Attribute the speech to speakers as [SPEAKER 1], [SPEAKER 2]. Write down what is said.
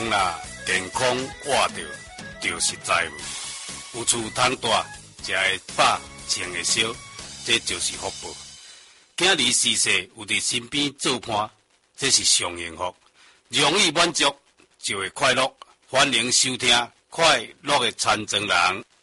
[SPEAKER 1] 人啦健康活着，就是财富。有厝通住，食会饱，穿会烧，这就是福报。囝儿逝世有伫身边做伴，这是上幸福。容易满足就会快乐。欢迎收听快乐的残障人。